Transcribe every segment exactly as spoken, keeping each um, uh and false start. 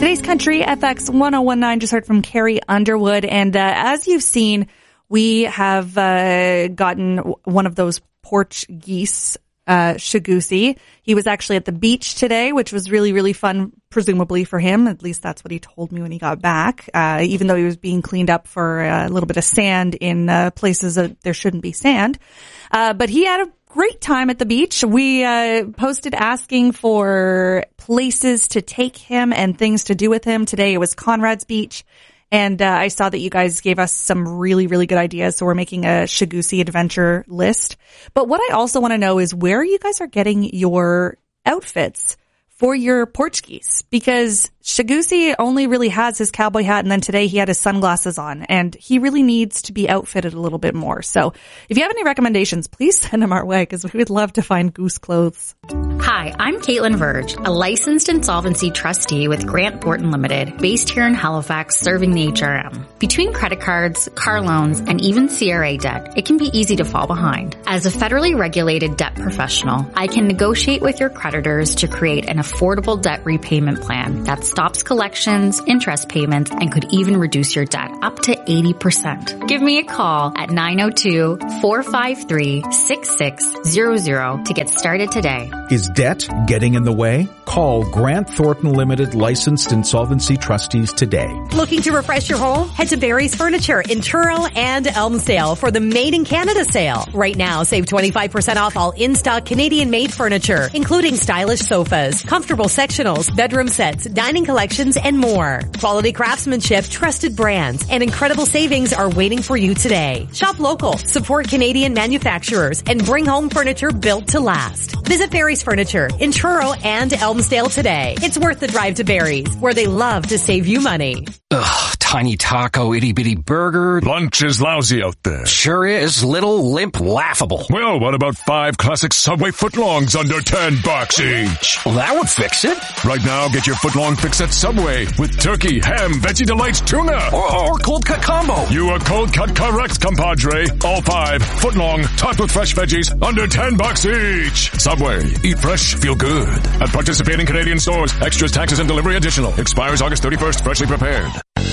Today's Country, F X one oh one nine, just heard from Carrie Underwood. And uh, as you've seen, we have uh, gotten one of those porch geese, uh, Shagusi. He was actually at the beach today, which was really, really fun, presumably for him. At least that's what he told me when he got back, uh, even though he was being cleaned up for a little bit of sand in uh, places that there shouldn't be sand. Uh, but he had a great time at the beach. We uh, posted asking for places to take him and things to do with him. Today it was Conrad's Beach. And uh, I saw that you guys gave us some really, really good ideas. So we're making a Shagusi adventure list. But what I also want to know is where you guys are getting your outfits for your porch geese, because Shagusi only really has his cowboy hat, and then today he had his sunglasses on, and he really needs to be outfitted a little bit more. So if you have any recommendations, please send them our way, because we would love to find goose clothes. Hi, I'm Caitlin Verge, a licensed insolvency trustee with Grant Thornton Limited, based here in Halifax, serving the H R M. Between credit cards, car loans, and even C R A debt, it can be easy to fall behind. As a federally regulated debt professional, I can negotiate with your creditors to create an affordable debt repayment plan that stops collections, interest payments, and could even reduce your debt up to eighty percent. Give me a call at nine oh two, four five three, six six zero zero to get started today. Is debt getting in the way? Call Grant Thornton Limited licensed insolvency trustees today. Looking to refresh your home? Head to Barry's Furniture in Truro and Elmsdale for the Made in Canada sale. Right now, save twenty-five percent off all in-stock Canadian-made furniture, including stylish sofas, comfortable sectionals, bedroom sets, dining collections, and more. Quality craftsmanship, trusted brands, and incredible savings are waiting for you today. Shop local, support Canadian manufacturers, and bring home furniture built to last. Visit Barry's Furniture in Truro and Elmsdale today. It's worth the drive to Barry's, where they love to save you money. Ugh, tiny taco, itty bitty burger. Lunch is lousy out there. Sure is. Little, limp, laughable. Well, what about five classic Subway footlongs under ten bucks each? Well, that would fix it. Right now, get your footlong fix at Subway with turkey, ham, veggie delights, tuna. Or, or cold cut combo. You are cold cut correct, compadre. All five footlong, topped with fresh veggies, under ten bucks each. Subway. Eat fresh, feel good. At participating Canadian stores. Extras, taxes, and delivery additional. Expires August thirty-first. Freshly prepared.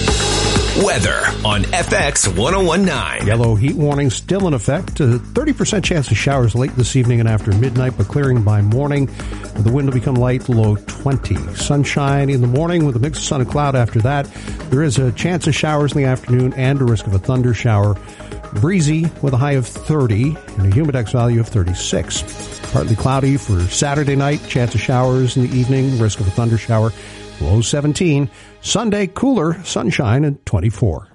Weather on F X one oh one nine. Yellow heat warning still in effect. A thirty percent chance of showers late this evening and after midnight, but clearing by morning. The wind will become light, low twenty. Sunshine in the morning with a mix of sun and cloud after that. There is a chance of showers in the afternoon and a risk of a thunder shower. Breezy with a high of thirty and a humidex value of thirty-six. Partly cloudy for Saturday night. Chance of showers in the evening. Risk of a thunder shower. Low seventeen. Sunday, cooler, sunshine at twenty-four.